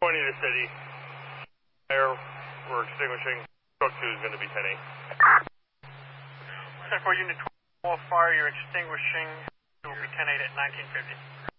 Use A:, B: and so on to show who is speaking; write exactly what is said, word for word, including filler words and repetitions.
A: twenty to city. Fire, we're extinguishing. Truck two is going to be ten eight.
B: ten four, Unit twelve, fire, you're extinguishing. It will be ten eight at nineteen fifty.